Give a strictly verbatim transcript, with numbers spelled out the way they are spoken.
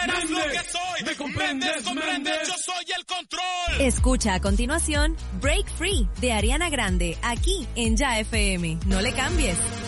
verás lo que soy. ¿Me comprendes, comprendes? Yo soy el control. Escucha a continuación Break Free de Ariana Grande, aquí en Ya F M. No le cambies.